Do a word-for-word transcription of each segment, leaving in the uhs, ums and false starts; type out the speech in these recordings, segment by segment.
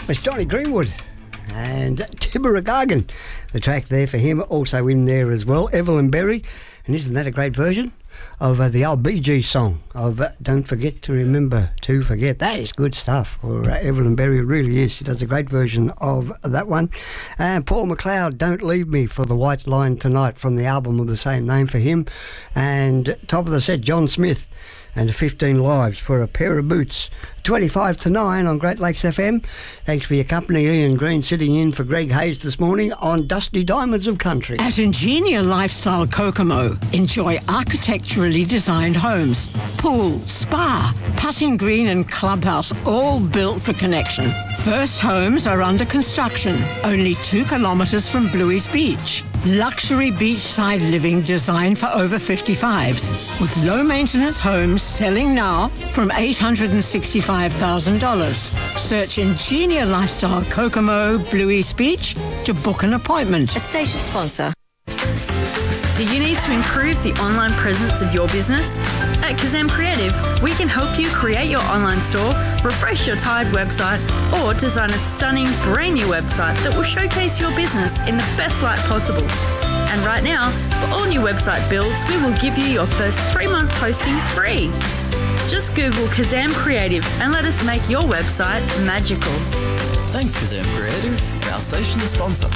It's Johnny Greenwood and Tibber Gargan. The track there for him, also in there as well, Evelyn Berry. And isn't that a great version of uh, the old Bee Gees song of uh, Don't Forget to Remember to Forget? That is good stuff for uh, Evelyn Berry. It really is. She does a great version of that one. And Paul McLeod, Don't Leave Me, for the White Line Tonight, from the album of the same name for him. And top of the set, John Smith and fifteen Lives for a Pair of Boots. twenty-five to nine on Great Lakes F M. Thanks for your company. Ian Green sitting in for Greg Hayes this morning on Dusty Diamonds of Country. At Ingenia Lifestyle Kokomo, enjoy architecturally designed homes, pool, spa, putting green and clubhouse, all built for connection. First homes are under construction, only two kilometres from Bluey's Beach. Luxury beachside living designed for over fifty-fives, with low maintenance homes selling now from eight hundred sixty-five thousand dollars. Search Ingenia Lifestyle Kokomo, Bluey's Beach to book an appointment. A station sponsor. Do you need to improve the online presence of your business? At Kazam Creative, we can help you create your online store, refresh your tired website, or design a stunning brand new website that will showcase your business in the best light possible. And right now, for all new website builds, we will give you your first three months hosting free. Just Google Kazam Creative and let us make your website magical. Thanks, Kazam Creative, our station sponsor.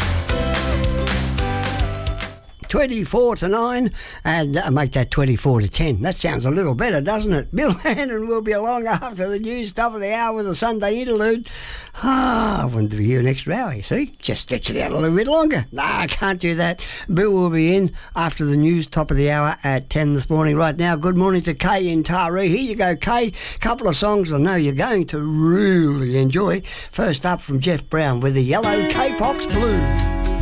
twenty-four to nine, and uh, make that twenty-four to ten. That sounds a little better, doesn't it? Bill Hannon will be along after the news, top of the hour with a Sunday interlude. Ah, I wanted to be here an extra hour, you see? Just stretch it out a little bit longer. No, I can't do that. Bill will be in after the news, top of the hour at ten this morning. Right now, good morning to Kay in Taree. Here you go, Kay. Couple of songs I know you're going to really enjoy. First up from Jeff Brown with the Yellow K-Pox Blues.